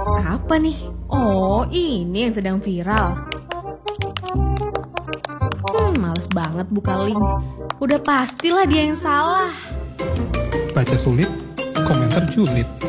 Apa nih? Oh, ini yang sedang viral. Males banget buka link. Udah pastilah dia yang salah. Baca sulit, komentar julid.